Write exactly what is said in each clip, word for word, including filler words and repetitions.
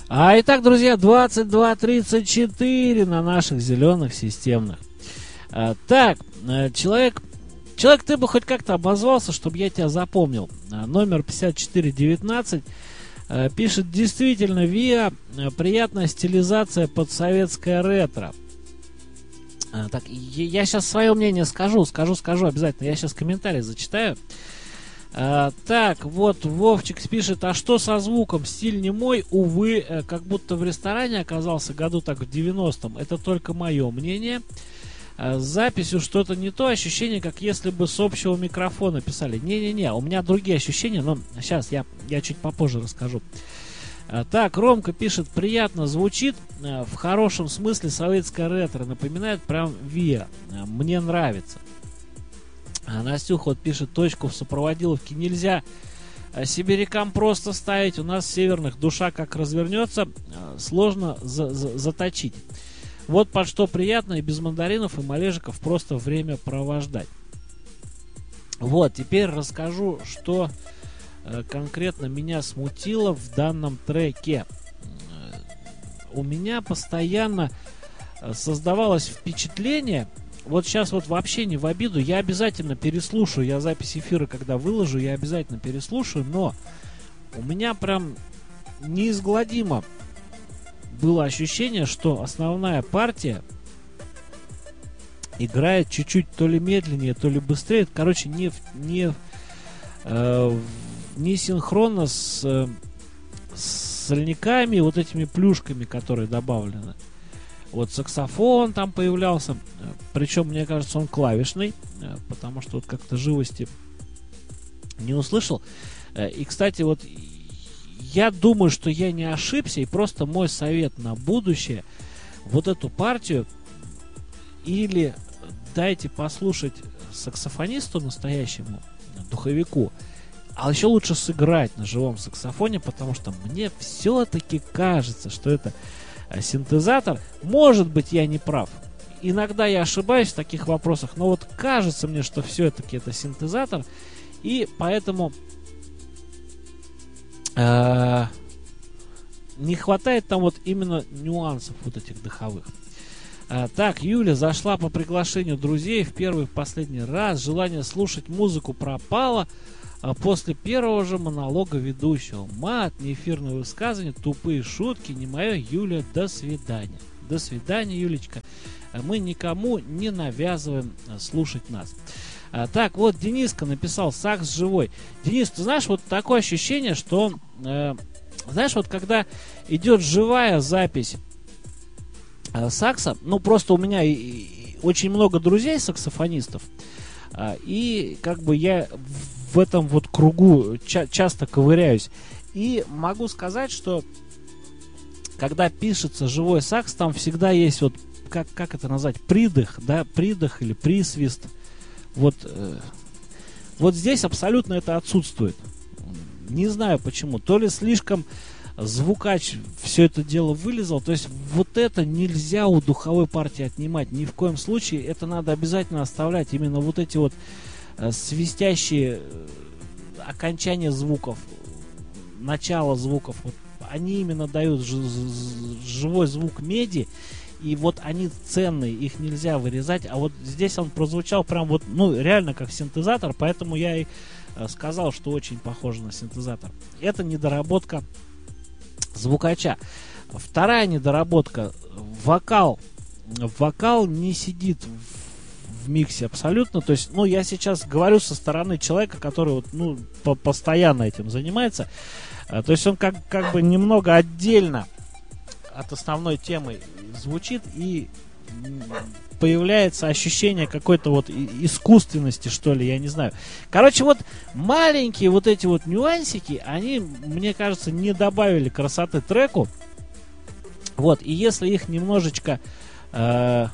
А итак, друзья, двадцать два тридцать четыре на наших зеленых системных. А, так, человек, человек, ты бы хоть как-то обозвался, чтобы я тебя запомнил. А, номер пятьдесят четыре девятнадцать а, пишет: действительно, Виа приятная стилизация под советское ретро. А, так, я сейчас свое мнение скажу, скажу, скажу обязательно. Я сейчас комментарий зачитаю. А, так, вот Вовчик пишет: а что со звуком? Стиль не мой, увы, как будто в ресторане оказался году так в девяностом. Это только мое мнение. А, с записью что-то не то, ощущение, как если бы с общего микрофона писали. Не-не-не, у меня другие ощущения, но сейчас я, я чуть попозже расскажу. А, так, Ромка пишет: приятно звучит, а, в хорошем смысле советское ретро, напоминает прям Виа, а, мне нравится. А Настюха вот пишет: точку в сопроводиловке нельзя сибирякам просто ставить. У нас северных душа как развернется, сложно за- за- заточить. Вот под что приятно и без мандаринов и малежиков просто время провождать. Вот, теперь расскажу, что э, конкретно меня смутило в данном треке. У меня постоянно создавалось впечатление... Вот сейчас вот вообще не в обиду, я обязательно переслушаю, я запись эфира, когда выложу, я обязательно переслушаю, но у меня прям неизгладимо было ощущение, что основная партия играет чуть-чуть то ли медленнее, то ли быстрее, короче, не, не, э, не синхронно с, э, с сольниками, вот этими плюшками, которые добавлены. Вот саксофон там появлялся, причем, мне кажется, он клавишный, потому что вот как-то живости не услышал. И, кстати, вот я думаю, что я не ошибся, и просто мой совет на будущее: вот эту партию или дайте послушать саксофонисту настоящему, духовику, а еще лучше сыграть на живом саксофоне, потому что мне все-таки кажется, что это синтезатор. Может быть, я не прав. Иногда я ошибаюсь в таких вопросах, но вот кажется мне, что все-таки это синтезатор. И поэтому э, не хватает там вот именно нюансов вот этих духовых. А, так, Юля зашла по приглашению друзей в первый и в последний раз. Желание слушать музыку пропало. А после первого же монолога ведущего. Мат, неэфирные высказывания, тупые шутки, не мое. Юля, до свидания. До свидания, Юлечка. Мы никому не навязываем слушать нас. А, так, вот Дениска написал: сакс живой. Денис, ты знаешь, вот такое ощущение, что э, знаешь, вот когда идет живая запись э, сакса, ну просто у меня и, и, очень много друзей саксофонистов, э, и как бы я в этом вот кругу ча- часто ковыряюсь. И могу сказать, что когда пишется живой сакс, там всегда есть вот, как, как это назвать, придых, да, придых или присвист. Вот, э, вот здесь абсолютно это отсутствует. Не знаю почему. То ли слишком звукач все это дело вылезал. То есть вот это нельзя у духовой партии отнимать. Ни в коем случае. Это надо обязательно оставлять. Именно вот эти вот свистящие окончания звуков, начало звуков, вот, они именно дают ж- ж- живой звук меди, и вот они ценные, их нельзя вырезать, а вот здесь он прозвучал прям вот, ну, реально как синтезатор, поэтому я и сказал, что очень похоже на синтезатор. Это недоработка звукача. Вторая недоработка: вокал. Вокал не сидит в в миксе абсолютно. То есть, ну, я сейчас говорю со стороны человека, который вот, ну, по- постоянно этим занимается. А, то есть он как, как бы немного отдельно от основной темы звучит, и появляется ощущение какой-то вот искусственности, что ли, я не знаю. Короче, вот маленькие вот эти вот нюансики, они, мне кажется, не добавили красоты треку. Вот, и если их немножечко э,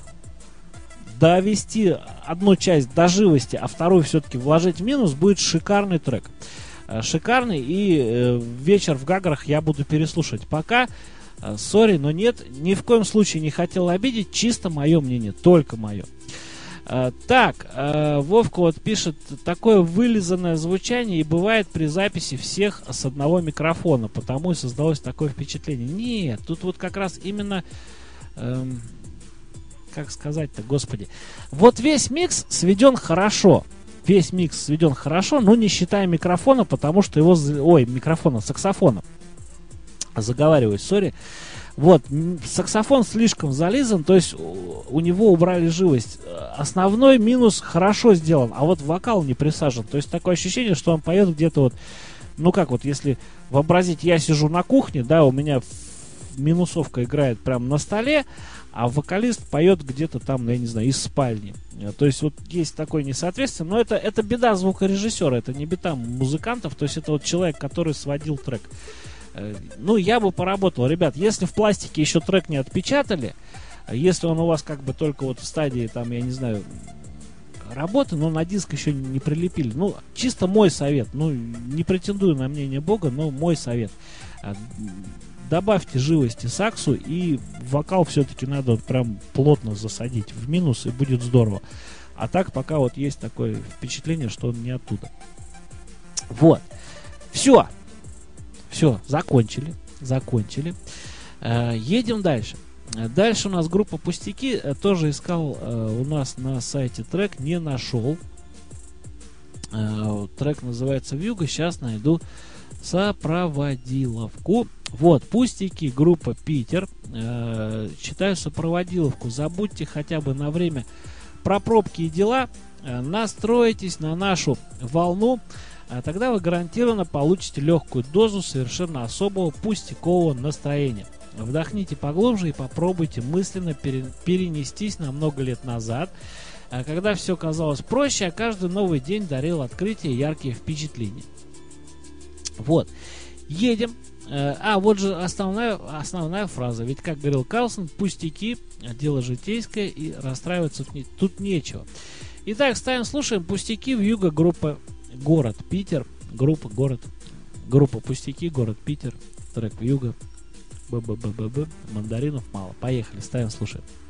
довести одну часть до живости, а вторую все-таки вложить в минус, будет шикарный трек. Шикарный, и э, вечер в Гаграх я буду переслушать. Пока, сори, э, но нет, ни в коем случае не хотел обидеть, чисто мое мнение, только мое. А, так, а, Вовка вот пишет, такое вылизанное звучание и бывает при записи всех с одного микрофона, потому и создалось такое впечатление. Нет, тут вот как раз именно, эм, как сказать-то, господи, вот весь микс сведен хорошо, весь микс сведен хорошо, но не считая микрофона, потому что его, ой, микрофона, саксофона, заговариваюсь, сори. Вот, саксофон слишком зализан, то есть у него убрали живость. Основной минус хорошо сделан, а вот вокал не присажен. То есть такое ощущение, что он поет где-то вот, ну как вот, если вообразить, я сижу на кухне, да, у меня минусовка играет прямо на столе, а вокалист поет где-то там, я не знаю, из спальни. То есть вот есть такое несоответствие, но это, это беда звукорежиссера, это не беда музыкантов, то есть это вот человек, который сводил трек. Ну, я бы поработал. Ребят, если в пластике еще трек не отпечатали, если он у вас как бы только вот в стадии, там, я не знаю, работы, но на диск еще не прилепили. Ну, чисто мой совет. Ну, не претендую на мнение Бога, но мой совет. Добавьте живости саксу, и вокал все-таки надо вот прям плотно засадить в минус, и будет здорово. А так пока вот есть такое впечатление, что он не оттуда. Вот. Все. Все, закончили, закончили. Э, едем дальше. Дальше у нас группа Пустяки. Э, тоже искал э, у нас на сайте трек, не нашел. Э, трек называется «Вьюга». Сейчас найду сопроводиловку. Вот, Пустяки, группа Питер. Э, читаю сопроводиловку. Забудьте хотя бы на время про пробки и дела. Э, настройтесь на нашу волну. А тогда вы гарантированно получите легкую дозу совершенно особого пустякового настроения. Вдохните поглубже и попробуйте мысленно пере- перенестись на много лет назад, когда все казалось проще, а каждый новый день дарил открытия и яркие впечатления. Вот. Едем. А, вот же основная, основная фраза. Ведь, как говорил Карлсон, пустяки, дело житейское, и расстраиваться тут нечего. Итак, ставим, слушаем «Пустяки», «Вьюга», группа город Питер, группа город, группа Пустяки, город Питер, трек «Вьюга», б-б-б-б-б, мандаринов мало. Поехали, ставим, слушаем.